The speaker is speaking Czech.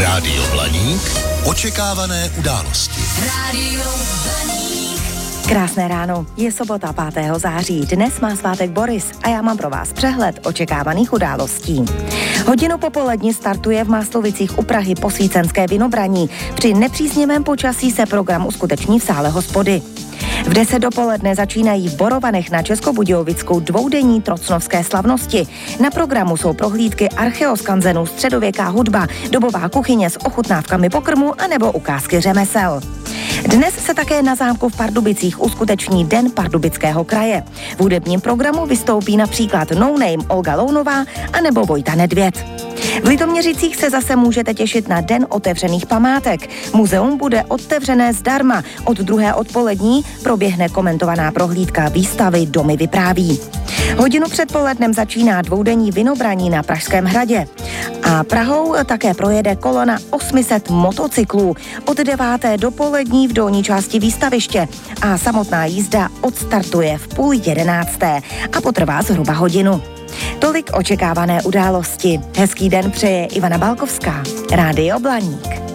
Rádio Blaník. Očekávané události. Rádio Blaník. Krásné ráno, je sobota 5. září, dnes má svátek Boris a já mám pro vás přehled očekávaných událostí. Hodinu popolední startuje v Máslovicích u Prahy posvícenské vinobraní. Při nepříznivém počasí se program uskuteční v sále hospody. V 10 dopoledne začínají v Borovanech na Českobudějovicku dvoudenní trocnovské slavnosti. Na programu jsou prohlídky archeoskanzenů, středověká hudba, dobová kuchyně s ochutnávkami pokrmu anebo ukázky řemesel. Dnes se také na zámku v Pardubicích uskuteční Den Pardubického kraje. V hudebním programu vystoupí například No Name Olga Lounová anebo Vojta Nedvěd. V Litoměřicích se zase můžete těšit na Den otevřených památek. Muzeum bude otevřené zdarma. Od 2. odpolední proběhne komentovaná prohlídka výstavy Domy vypráví. Hodinu před polednem začíná dvoudenní vinobraní na Pražském hradě. A Prahou také projede kolona 800 motocyklů od 9. dopolední v dolní části výstaviště a samotná jízda odstartuje v 10:30 a potrvá zhruba hodinu. Tolik očekávané události. Hezký den přeje Ivana Balkovská. Rádio Blaník.